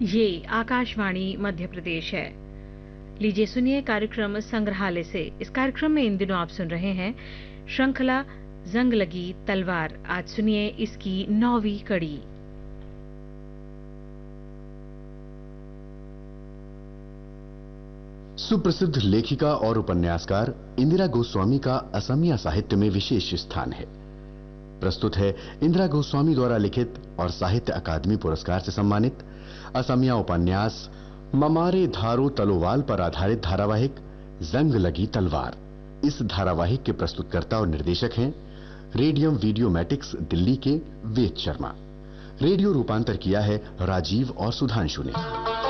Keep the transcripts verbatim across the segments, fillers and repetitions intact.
ये आकाशवाणी मध्य प्रदेश है। लीजिए सुनिए कार्यक्रम संग्रहालय से। इस कार्यक्रम में इन दिनों आप सुन रहे हैं श्रृंखला जंग लगी तलवार। आज सुनिए इसकी नौवीं कड़ी। सुप्रसिद्ध लेखिका और उपन्यासकार इंदिरा गोस्वामी का असमिया साहित्य में विशेष स्थान है। प्रस्तुत है इंदिरा गोस्वामी द्वारा लिखित और साहित्य अकादमी पुरस्कार से सम्मानित असमिया उपन्यास ममारे धारो तलोवाल पर आधारित धारावाहिक जंग लगी तलवार। इस धारावाहिक के प्रस्तुतकर्ता और निर्देशक हैं रेडियम वीडियोमैटिक्स दिल्ली के वेद शर्मा। रेडियो रूपांतर किया है राजीव और सुधांशु ने।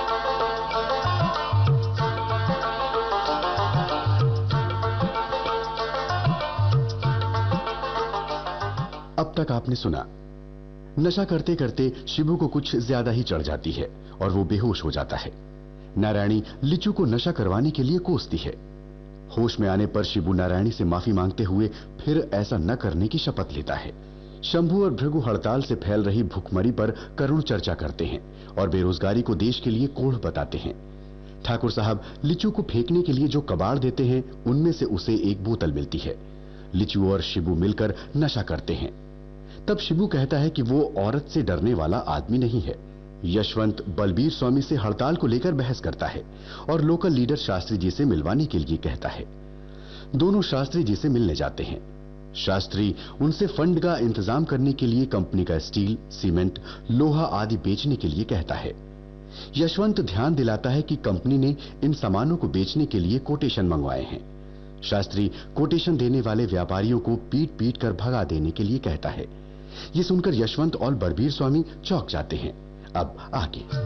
अब तक आपने सुना, नशा करते करते शिबू को कुछ ज्यादा ही चढ़ जाती है और वो बेहोश हो जाता है। नारायणी लिचू को नशा करवाने के लिए कोसती है। होश में आने पर शिबू नारायणी से माफी मांगते हुए फिर ऐसा न करने की शपथ लेता है। शंभू और भृगु हड़ताल से फैल रही भुखमरी पर करुण चर्चा करते हैं और बेरोजगारी को देश के लिए कोढ़ बताते हैं। ठाकुर साहब लिचू को फेंकने के लिए जो कबाड़ देते हैं उनमें से उसे एक बोतल मिलती है। लिचू और शिबू मिलकर नशा करते हैं। तब शिबू कहता है कि वो औरत से डरने वाला आदमी नहीं है। यशवंत बलबीर स्वामी से हड़ताल को लेकर बहस करता है और लोकल लीडर शास्त्री जी से मिलवाने के लिए कहता है। दोनों शास्त्री जी से मिलने जाते हैं। शास्त्री उनसे फंड का इंतजाम करने के लिए कंपनी का स्टील, सीमेंट, लोहा आदि बेचने के लिए कहता है। यशवंत ध्यान दिलाता है कि कंपनी ने इन सामानों को बेचने के लिए कोटेशन मंगवाए हैं। शास्त्री कोटेशन देने वाले व्यापारियों को पीट पीट कर भगा देने के लिए कहता है। ये सुनकर यशवंत और बलबीर स्वामी चौंक जाते हैं। अब आगे।